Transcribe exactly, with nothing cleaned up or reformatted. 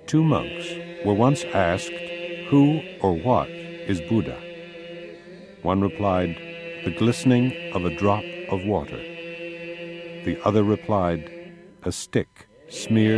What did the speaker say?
Two monks were once asked, "Who or what is Buddha?" One replied, "The glistening of a drop of water." The other replied, "A stick smeared